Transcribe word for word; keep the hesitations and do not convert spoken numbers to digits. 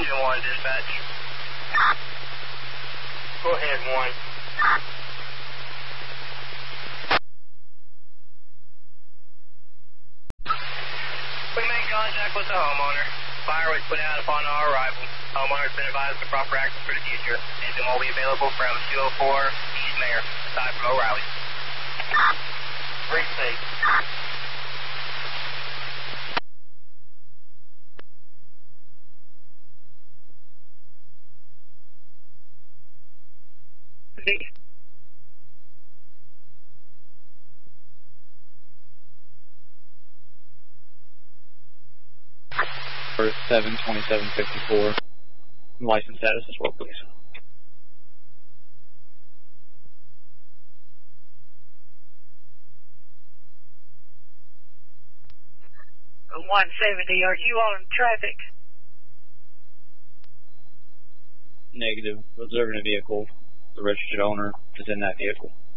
Engine one, dispatch. Go ahead, one. We made contact with the homeowner. Fire was put out upon our arrival. Homeowner has been advised of proper action for the future. Engine will be available from two oh four East Mayor, aside from O'Reilly. Great safe. For seven twenty-seven fifty-four. License status as well, please. one seventy, are you on traffic? Negative. Observing a vehicle. The registered owner is in that vehicle.